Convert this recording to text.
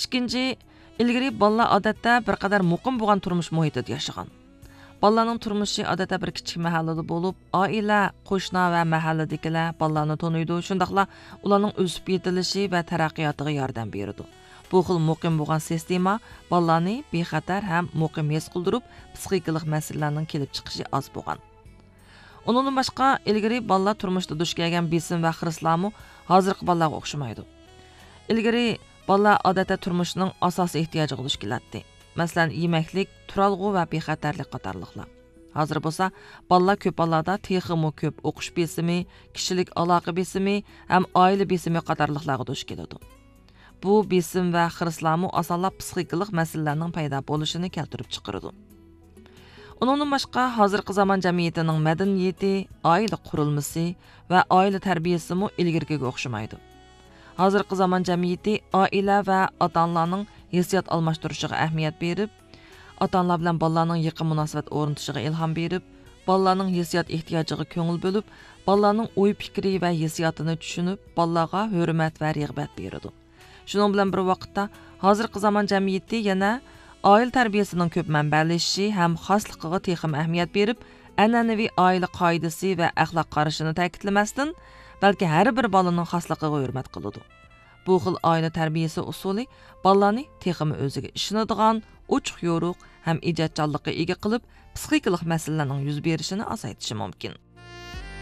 İkinci, ilgari balla odatda bir qadar muqim bo'lgan turmush muhitida yashagan. Ballarning turmushi odatda bir kichik mahallada bo'lib, oila, qo'shna va mahalladagilar ballarni taniydi, shundaqla ularning o'sib yetilishi va taraqqiyotiga yordam beradi. Bu xil muqim bo'lgan sistema ballarni bexatar ham muqim his qildirib, psixikalik masalalarning kelib chiqishi oz bo'lgan. Undan boshqa ilgari ballar turmushda duch kelgan besim va xirislarmi hozirgi ballarga o'xshamaydi. Ilgari ballar odatda turmushning asosiy ehtiyojiga duch keladi. Masalan, yemeklik, turalg'u va bexatarlik qatorliqlar. Hozir bo'lsa, ballar ko'p hollarda texmi ko'p o'qish besimi, kishilik aloqa besimi ham oila besimi qatorliqlarga duch keladi. Bu besim va xirislarmi osonlab psixikalik masalalarning paydo bo'lishini keltirib chiqaradi. Undan boshqa hozirgi zamon jamiyatining madaniyati, oila qurilmasi va oila tarbiyasimi ilgirgiga o'xshamaydi. Hozirgi zamon jamiyati oila va ota-onalarning hissiyot almashtirishiga ahamiyat berib, ota-onalar bilan bolalarning yaqin munosabat o'rnatishiga ilhom berib, bolalarning hissiyot ehtiyojiga ko'ngil bo'lib, bolalarning o'y fikri va hissiyotini tushunib, bolalarga hurmat va rag'bat beradi. Shuning bilan bir vaqtda hozirgi zamon jamiyati yana oila tarbiyasining ko'p manbalishishi ham xosligiga texim ahamiyat berib, an'anaviy oila qoidasi va axloq qarashini ta'kidlamasdan, balki har bir bolaning xosligiga hurmat qiladi. Bu xil oila tarbiyasi usuli bolalarni texim o'ziga ishonadigan, ochiq yo'ruq ham ijodchanlikqa ega qilib, psixikalik masalalarning yuz berishini azaytishi mumkin.